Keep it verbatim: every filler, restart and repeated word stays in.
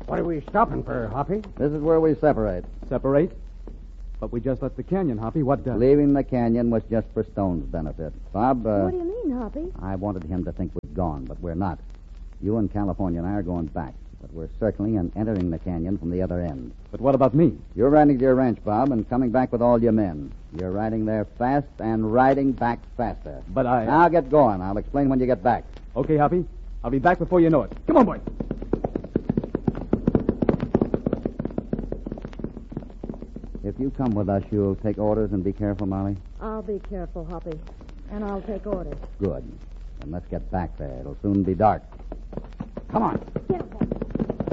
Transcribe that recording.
What are we stopping for, Hoppy? This is where we separate. Separate? But we just left the canyon, Hoppy. What does? Leaving the canyon was just for Stone's benefit. Bob, uh, What do you mean, Hoppy? I wanted him to think we'd gone, but we're not. You and California and I are going back, but we're circling and entering the canyon from the other end. But what about me? You're riding to your ranch, Bob, and coming back with all your men. You're riding there fast and riding back faster. But I... Now get going. I'll explain when you get back. Okay, Hoppy. I'll be back before you know it. Come on, boy. If you come with us, you'll take orders and be careful, Molly? I'll be careful, Hoppy. And I'll take orders. Good. Then let's get back there. It'll soon be dark. Come on.